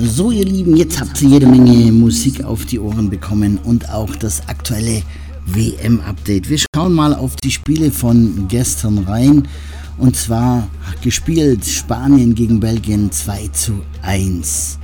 So, ihr Lieben, jetzt habt ihr jede Menge Musik auf die Ohren bekommen und auch das aktuelle WM-Update. Wir schauen mal auf die Spiele von gestern rein. Und zwar gespielt Spanien gegen Belgien 2:1.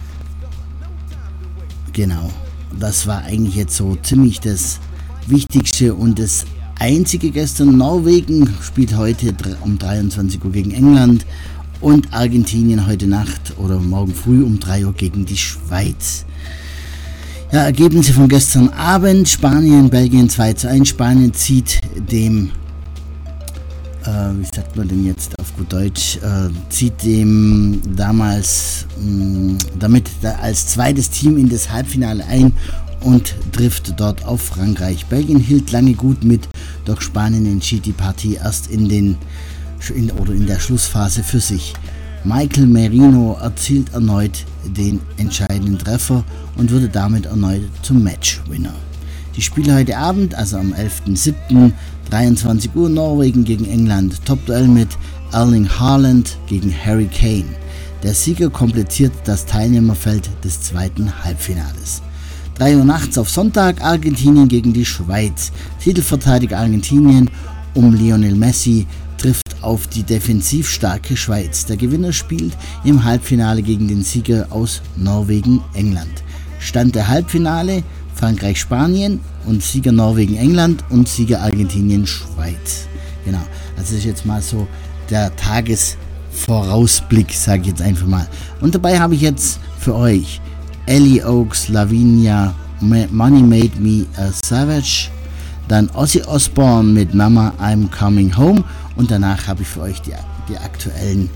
Genau, das war eigentlich jetzt so ziemlich das Wichtigste und das Einzige gestern. Norwegen spielt heute um 23 Uhr gegen England und Argentinien heute Nacht oder morgen früh um 3 Uhr gegen die Schweiz. Ja, Ergebnisse von gestern Abend: Spanien, Belgien 2:1. Spanien zieht dem, wie sagt man denn jetzt auf gut Deutsch, zieht dem damals damit als zweites Team in das Halbfinale ein und trifft dort auf Frankreich. Belgien hielt lange gut mit, doch Spanien entschied die Partie erst in der Schlussphase für sich. Michael Merino erzielt erneut den entscheidenden Treffer und wurde damit erneut zum Matchwinner. Die Spiele heute Abend, also am 11.07. 23 Uhr, Norwegen gegen England. Topduell mit Erling Haaland gegen Harry Kane. Der Sieger komplettiert das Teilnehmerfeld des zweiten Halbfinales. 3 Uhr nachts auf Sonntag, Argentinien gegen die Schweiz. Titelverteidiger Argentinien um Lionel Messi trifft auf die defensiv starke Schweiz. Der Gewinner spielt im Halbfinale gegen den Sieger aus Norwegen-England. Stand der Halbfinale: Frankreich-Spanien und Sieger Norwegen-England und Sieger Argentinien-Schweiz. Genau, das ist jetzt mal so der Tagesvorausblick, sage ich jetzt einfach mal. Und dabei habe ich jetzt für euch Ellie Oaks, Lavinia, Money Made Me a Savage, dann Ozzy Osbourne mit Mama I'm Coming Home und danach habe ich für euch den aktuellen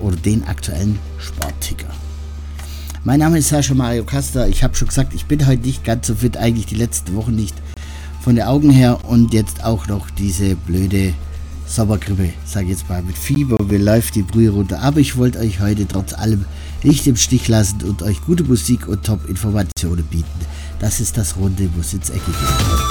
Sportticker. Mein Name ist Sascha Mario Caster. Ich habe schon gesagt, ich bin heute nicht ganz so fit, eigentlich die letzte Woche nicht von den Augen her und jetzt auch noch diese blöde Sommergrippe, sage ich jetzt mal, mit Fieber, mir läuft die Brühe runter. Aber ich wollte euch heute trotz allem nicht im Stich lassen und euch gute Musik und Top-Informationen bieten. Das ist das Runde, wo es ins Ecke geht.